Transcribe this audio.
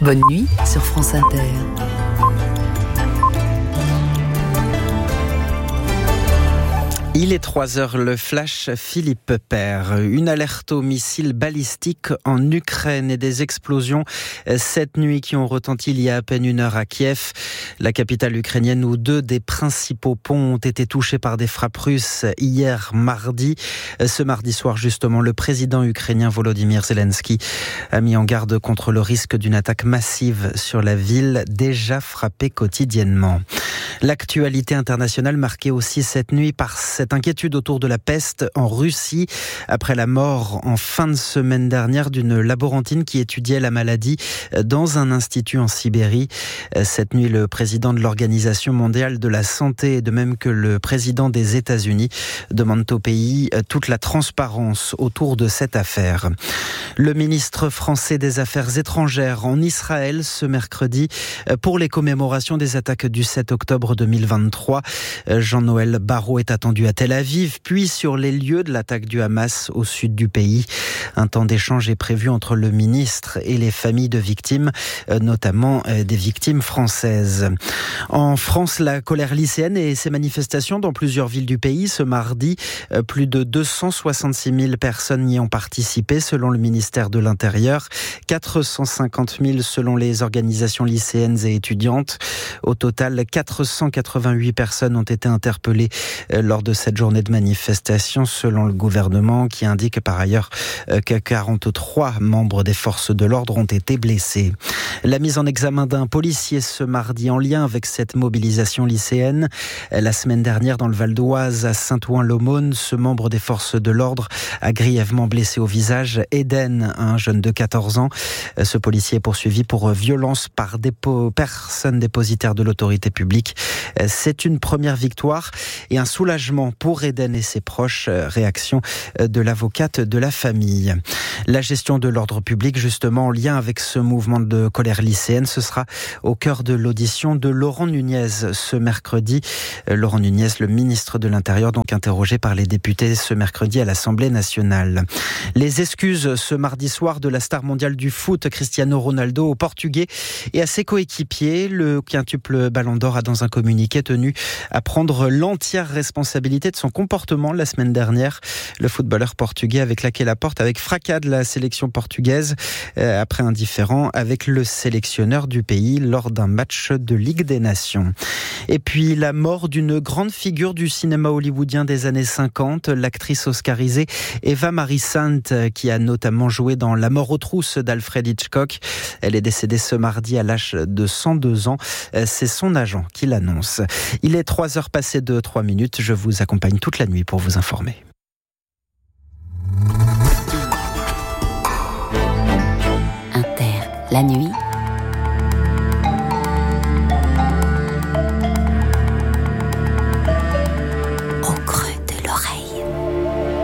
Bonne nuit sur France Inter. Il est 3h, le flash Philippe Père. Une alerte aux missiles balistiques en Ukraine et des explosions cette nuit qui ont retenti il y a à peine une heure à Kiev, la capitale ukrainienne, où 2 des principaux ponts ont été touchés par des frappes russes hier mardi. Ce mardi soir, justement, le président ukrainien Volodymyr Zelensky a mis en garde contre le risque d'une attaque massive sur la ville, déjà frappée quotidiennement. L'actualité internationale marquée aussi cette nuit par cette inquiétude autour de la peste en Russie, après la mort en fin de semaine dernière d'une laborantine qui étudiait la maladie dans un institut en Sibérie. Cette nuit, le président de l'Organisation mondiale de la santé, de même que le président des États-Unis, demandent au pays toute la transparence autour de cette affaire. Le ministre français des Affaires étrangères en Israël ce mercredi pour les commémorations des attaques du 7 octobre 2023. Jean-Noël Barrot est attendu à Tel Aviv, puis sur les lieux de l'attaque du Hamas au sud du pays. Un temps d'échange est prévu entre le ministre et les familles de victimes, notamment des victimes françaises. En France, la colère lycéenne et ses manifestations dans plusieurs villes du pays. Ce mardi, plus de 266 000 personnes y ont participé selon le ministère de l'Intérieur, 450 000 selon les organisations lycéennes et étudiantes. Au total, 488 personnes ont été interpellées lors de cette journée de manifestation, selon le gouvernement, qui indique par ailleurs que 43 membres des forces de l'ordre ont été blessés. La mise en examen d'un policier ce mardi en lien avec cette mobilisation lycéenne. La semaine dernière, dans le Val-d'Oise, à Saint-Ouen-l'Aumône, ce membre des forces de l'ordre a grièvement blessé au visage Eden, un jeune de 14 ans. Ce policier est poursuivi pour violence par personnes dépositaires de l'autorité publique. C'est une première victoire et un soulagement pour Eden et ses proches. Réaction de l'avocate de la famille. La gestion de l'ordre public, justement, en lien avec ce mouvement de colère lycéenne, ce sera au cœur de l'audition de Laurent Nunez ce mercredi. Laurent Nunez, le ministre de l'Intérieur, donc interrogé par les députés ce mercredi à l'Assemblée nationale. Les excuses ce mardi soir de la star mondiale du foot, Cristiano Ronaldo, au Portugais et à ses coéquipiers. Le quintuple Ballon d'Or a dans un communiqué tenu à prendre l'entière responsabilité de son comportement la semaine dernière. Le footballeur portugais avait claqué la porte avec fracas de la sélection portugaise après un différend avec le sélectionneur du pays lors d'un match de Ligue des Nations. Et puis la mort d'une grande figure du cinéma hollywoodien des années 50, l'actrice oscarisée Eva Marie Saint, qui a notamment joué dans La mort aux trousses d'Alfred Hitchcock. Elle est décédée ce mardi à l'âge de 102 ans. C'est son agent qui l'annonce. Il est 3h passées de 3 minutes. Je vous accompagne toute la nuit pour vous informer. Inter, la nuit.